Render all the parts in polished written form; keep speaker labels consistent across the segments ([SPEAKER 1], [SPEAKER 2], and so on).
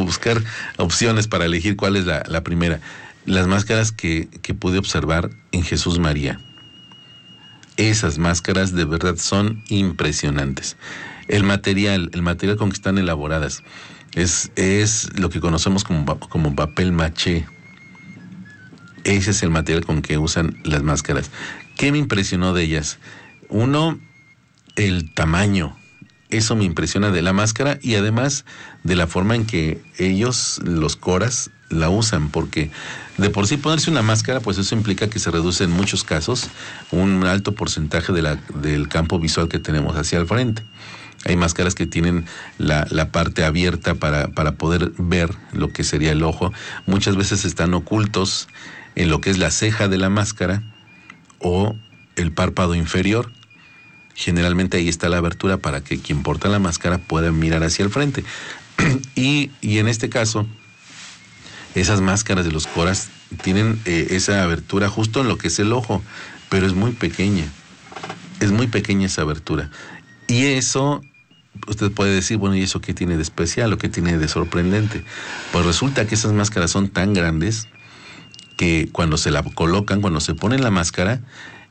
[SPEAKER 1] buscar opciones para elegir cuál es la primera. Las máscaras que pude observar en Jesús María. Esas máscaras de verdad son impresionantes. El material con que están elaboradas es lo que conocemos como papel maché. Ese es el material con que usan las máscaras. ¿Qué me impresionó de ellas? Uno, el tamaño. Eso me impresiona de la máscara y además de la forma en que ellos, los coras, la usan, porque de por sí ponerse una máscara, pues eso implica que se reduce en muchos casos un alto porcentaje del campo visual que tenemos hacia el frente. Hay máscaras que tienen la parte abierta para poder ver lo que sería el ojo. Muchas veces están ocultos en lo que es la ceja de la máscara o el párpado inferior. Generalmente ahí está la abertura para que quien porta la máscara pueda mirar hacia el frente. Y en este caso, esas máscaras de los coras tienen esa abertura justo en lo que es el ojo, pero es muy pequeña. Es muy pequeña esa abertura. Y eso, usted puede decir, bueno, ¿y eso qué tiene de especial o qué tiene de sorprendente? Pues resulta que esas máscaras son tan grandes que cuando se la colocan, cuando se pone la máscara,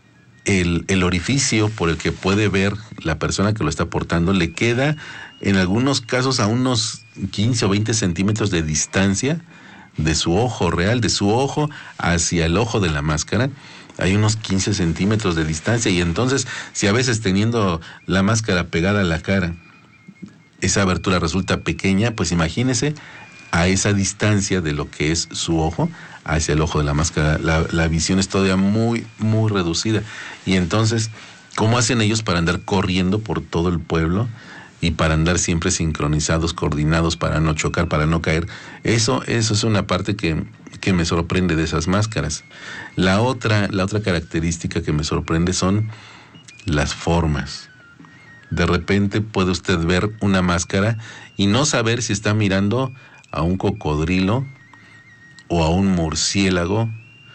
[SPEAKER 1] el orificio por el que puede ver la persona que lo está portando le queda en algunos casos a unos 15 o 20 centímetros de distancia de su ojo real, de su ojo hacia el ojo de la máscara. Hay unos 15 centímetros de distancia y entonces si a veces teniendo la máscara pegada a la cara esa abertura resulta pequeña, pues imagínese a esa distancia de lo que es su ojo hacia el ojo de la máscara, la visión es todavía muy, muy reducida. Y entonces, ¿cómo hacen ellos para andar corriendo por todo el pueblo y para andar siempre sincronizados, coordinados, para no chocar, para no caer? Eso es una parte que me sorprende de esas máscaras. La otra característica que me sorprende son las formas. De repente puede usted ver una máscara y no saber si está mirando a un cocodrilo o a un murciélago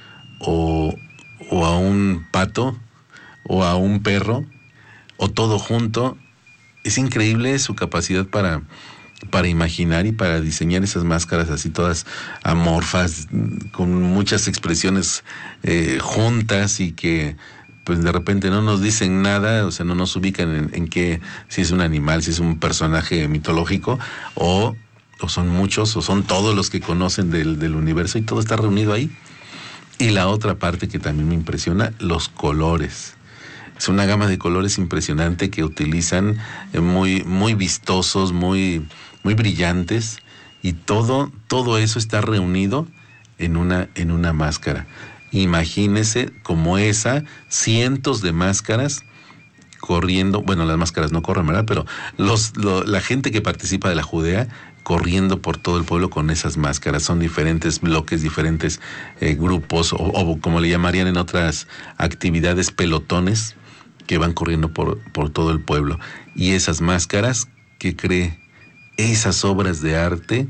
[SPEAKER 1] o a un pato o a un perro o todo junto. Es increíble su capacidad para imaginar y para diseñar esas máscaras así todas amorfas, con muchas expresiones juntas y que pues de repente no nos dicen nada, o sea, no nos ubican en qué, si es un animal, si es un personaje mitológico o son muchos, o son todos los que conocen del universo y todo está reunido ahí. Y la otra parte que también me impresiona, los colores. Es una gama de colores impresionante que utilizan, muy, muy vistosos, muy, muy brillantes, y todo eso está reunido en una máscara. Imagínese como esa, cientos de máscaras corriendo, bueno, las máscaras no corren, ¿verdad? Pero la gente que participa de la Judea corriendo por todo el pueblo con esas máscaras. Son diferentes bloques, diferentes grupos, o como le llamarían en otras actividades, pelotones, que van corriendo por todo el pueblo. Y esas máscaras, ¿qué cree? Esas obras de arte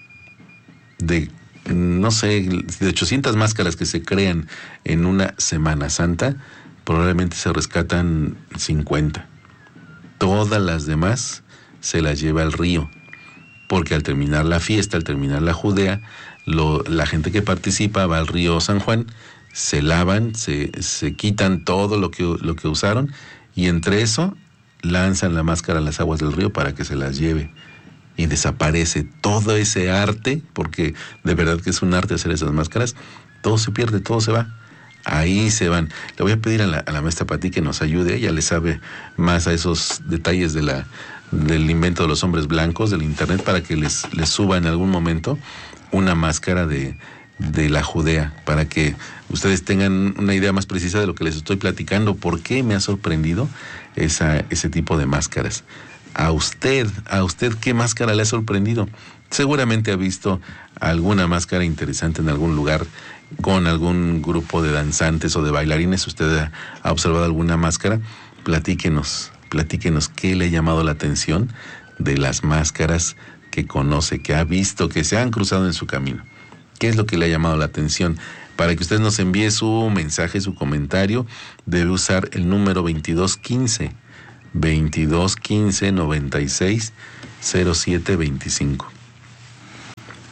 [SPEAKER 1] de, no sé, de 800 máscaras que se crean en una Semana Santa, probablemente se rescatan 50. Todas las demás se las lleva al río, porque al terminar la fiesta, al terminar la Judea, la gente que participa va al río San Juan, se lavan, se quitan todo lo que usaron, y entre eso lanzan la máscara a las aguas del río para que se las lleve. Y desaparece todo ese arte, porque de verdad que es un arte hacer esas máscaras. Todo se pierde, todo se va. Ahí se van. Le voy a pedir a la maestra Pati que nos ayude. Ella le sabe más a esos detalles del invento de los hombres blancos, del internet, para que les suba en algún momento una máscara de la Judea, para que ustedes tengan una idea más precisa de lo que les estoy platicando. ¿Por qué me ha sorprendido ese tipo de máscaras? A usted, ¿qué máscara le ha sorprendido? Seguramente ha visto alguna máscara interesante en algún lugar, con algún grupo de danzantes o de bailarines. ¿Usted ha observado alguna máscara? Platíquenos qué le ha llamado la atención de las máscaras que conoce, que ha visto, que se han cruzado en su camino. ¿Qué es lo que le ha llamado la atención? Para que usted nos envíe su mensaje, su comentario, debe usar el número 2215 96 0725.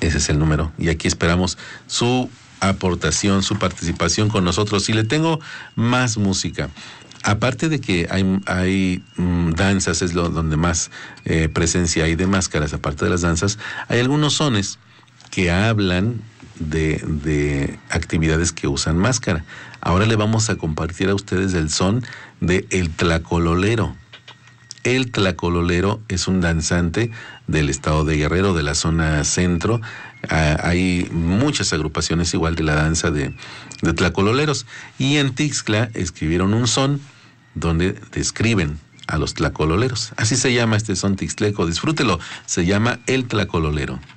[SPEAKER 1] Ese es el número. Y aquí esperamos su aportación, su participación con nosotros. Y le tengo más música. Aparte de que hay danzas, es donde más presencia hay de máscaras, aparte de las danzas, hay algunos sones que hablan de actividades que usan máscara. Ahora le vamos a compartir a ustedes el son de el tlacololero. El tlacololero es un danzante del estado de Guerrero, de la zona centro. Hay muchas agrupaciones igual de la danza de tlacololeros. Y en Tixcla escribieron un son donde describen a los tlacololeros. Así se llama este son tixtleco. Disfrútelo. Se llama el tlacololero.